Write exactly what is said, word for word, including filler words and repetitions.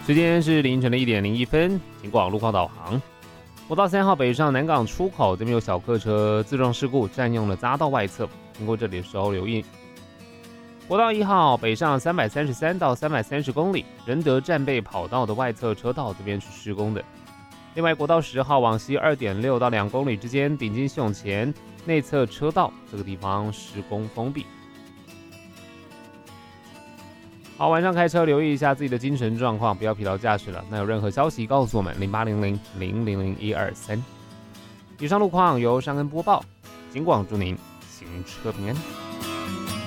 时间是凌晨的一点零一分，警广路况导航。国道三号北上南港出口这边有小客车自撞事故，占用了匝道外侧，经过这里的时候留意。国道一号北上三百三十三到三百三十公里，仁德战备跑道的外侧车道这边是施工的。另外，国道十号往西 二点六到两公里之间，顶进系统前内侧车道这个地方施工封闭。好，晚上开车留意一下自己的精神状况，不要疲劳驾驶了。那有任何消息告诉我们零八零零零零零一二三。以上路况由尚恩播报，警广祝您行车平安。